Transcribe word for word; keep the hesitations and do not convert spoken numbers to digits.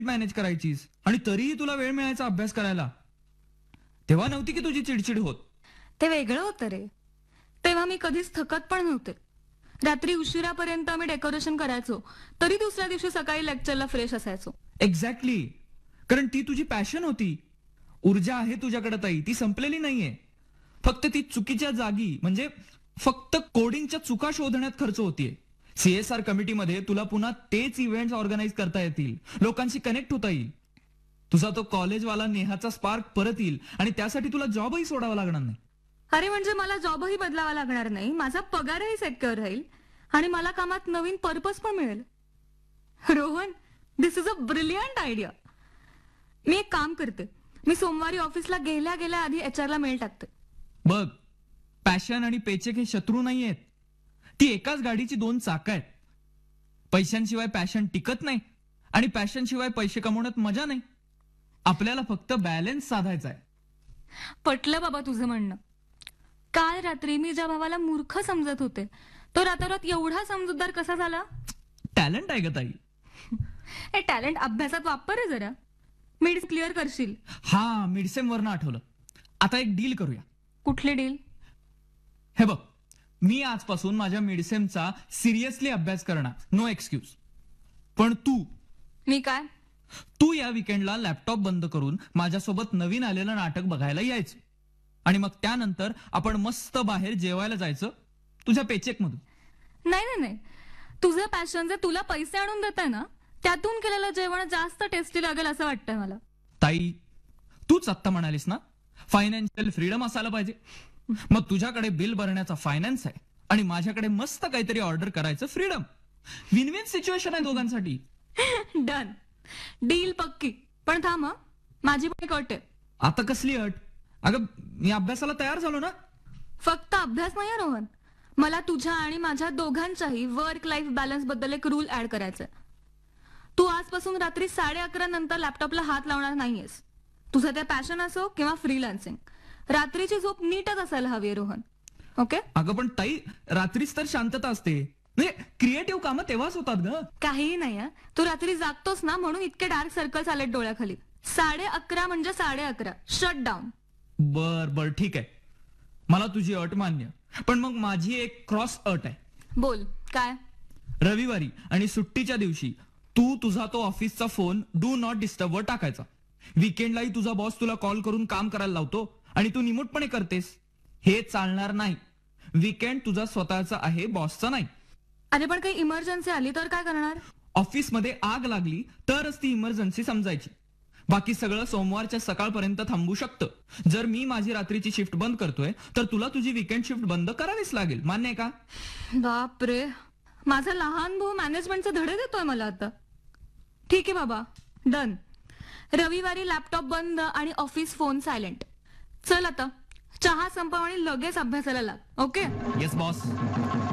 Manage करायचीस आणि तरीही तुला वेळ मिळायचा अभ्यास करायला. तेव्हा नव्हती की तुझी चिडचिड होत. ते वेगळं होतं रे. तेव्हा मी कधीच थकत पण नव्हते. रात्री उशिरापर्यंत आम्ही डेकोरेशन करायचो, तरी दुसऱ्या दिवशी सकाळी लेक्चरला फ्रेश असायचो. एक्झॅक्टली. कारण ती तुझी पॅशन होती. ऊर्जा आहे तुझ्याकडे ताई, ती संपलेली नाहीये. फक्त ती चुकीच्या जागी, म्हणजे फक्त कोडिंगच्या चुका शोधण्यात खर्च होतीये. सीएसआर कमिटीमध्ये तुला पुन्हा तेच इव्हेंट्स ऑर्गनाईज करता येतील, लोकांशी कनेक्ट होता येईल. तुझा तो कॉलेजवाला नेहाचा स्पार्क परत येईल आणि त्यासाठी तुला जॉबही सोडावा लागणार नाही. अरे म्हणजे मला जॉबही बदलावा लागणार नाही, माझा पगारही सेक्युअर राहील आणि मला कामात नवीन पर्पज पण मिळेल. रोहन, दिस इज अ ब्रिलियंट आयडिया. मी एक काम करते, मी सोमवारी ऑफिसला गेल्या गेल्या आधी एचआरला मेल टाकते. बघ, पॅशन आणि पेचेक हे शत्रू नाही आहेत. ती एकाच गाडीची दोन चाकं आहेत. पैशांशिवाय पॅशन टिकत नाही आणि पॅशनशिवाय पैसे कमवण्यात मजा नाही. आपल्याला फक्त बॅलन्स साधायचा आहे. पटलं बाबा तुझं म्हणणं. काल रात्री मी ज्या भावाला मूर्ख समजत होते, तो रातारात एवढा समजूतदार कसा झाला? टॅलेंट आहे ग ताई. हे टॅलेंट अभ्यासात वापर रे जरा. मिड क्लिअर करशील. हा, मिडसेम वरनं आठवलं. आता एक डील करूया. कुठली डील? हे बघ, मी आजपासून माझ्या मिडसेमचा सिरियसली अभ्यास करणार, नो एक्सक्यूज. पण तू मी काय तू या विकेंडला लॅपटॉप बंद करून माझ्यासोबत नवीन आलेलं नाटक बघायला यायचं आणि मग त्यानंतर आपण मस्त बाहेर जेवायला जायचं तुझ्या पेचेक मधून. नाही नाही नाही, तुझं पॅशन जे तुला पैसे आणून देत आहे ना, त्यातून केलेलं जेवण जास्त टेस्टी लागेल असं वाटतंय मला. ताई, तूच आत्ता म्हणालीस ना फायनान्शियल फ्रीडम असायला पाहिजे. मग तुझ्याकडे बिल भरण्याचा फायनान्स आहे आणि माझ्याकडे मस्त काहीतरी ऑर्डर करायचं फ्रीडम. विन विन सिच्युएशन आहे दोघांसाठी. डन, डील पक्की. पण थांब, माझी पण एक अट आहे. आता कसली अट? अगं, मी अभ्यासाला तयार झालो ना. फक्त अभ्यास नाही रोहन, मला तुझ्या आणि माझ्या दोघांच्याही वर्क लाईफ बॅलन्स बद्दल एक रूल ऍड करायचा आहे. तू आजपासून रात्री साडे अकरा नंतर लॅपटॉपला हात लावणार नाहीयेस. तुझं ते पॅशन असो किंवा फ्रीलान्सिंग, रात्रीची झोप नीटच असायला हवी रोहन. ओके? अगं पण ताई, रात्रीच तर शांतता असते. म्हणजे क्रिएटिव्ह कामं तेव्हाच होतात ग. काहीही नाही. तू रात्री जागतोस ना, म्हणून इतके डार्क सर्कल्स आलेत डोळ्याखाली. साडे अकरा म्हणजे साडे अकरा, शट डाऊन. बर बर ठीक आहे, मला तुझी अट मान्य. पण मग माझी एक क्रॉस अट आहे. बोल काय? रविवारी आणि सुट्टीच्या दिवशी तू तुझा तो ऑफिसचा फोन डू नॉट डिस्टर्ब वर टाकायचा. विकेंडलाही तुझा बॉस तुला कॉल करून काम करायला लावतो आणि तू निमूटपणे करतेस. हे चालणार नाही. विकेंड तुझा स्वतःचा आहे, बॉसचा नाही. अरे पण काही इमर्जन्सी आली तर काय करणार? ऑफिसमध्ये आग लागली तरच ती इमर्जन्सी समजायची. बाकी सगळं सोमवारच्या सकाळपर्यंत थांबू शकतं. जर मी माझी रात्रीची शिफ्ट बंद करतोय तर तुला तुझी विकेंड शिफ्ट बंद करावीच लागेल. मान्य आहे का? बापरे, माझा लहान भाऊ मॅनेजमेंटचे धडे देतोय मला आता. ठीक आहे बाबा, डन. रविवारी लॅपटॉप बंद आणि ऑफिस फोन सायलेंट. चल आता चहा संपव आणि लगेच अभ्यासाला लाग. ओके? Yes boss.